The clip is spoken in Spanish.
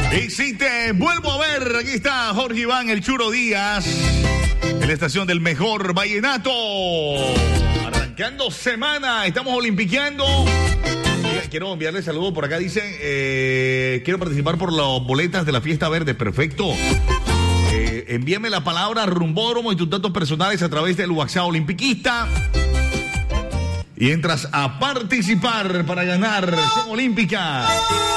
Y si te vuelvo a ver, aquí está Jorge Iván, el Churo Díaz, en la estación del mejor vallenato. Arrancando semana, estamos olimpiqueando. Quiero enviarle saludos por acá, dicen, quiero participar por las boletas de la Fiesta Verde, perfecto. Envíame la palabra rumbódromo y tus datos personales a través del WhatsApp olimpiquista. Y entras a participar para ganar Acción Olímpica.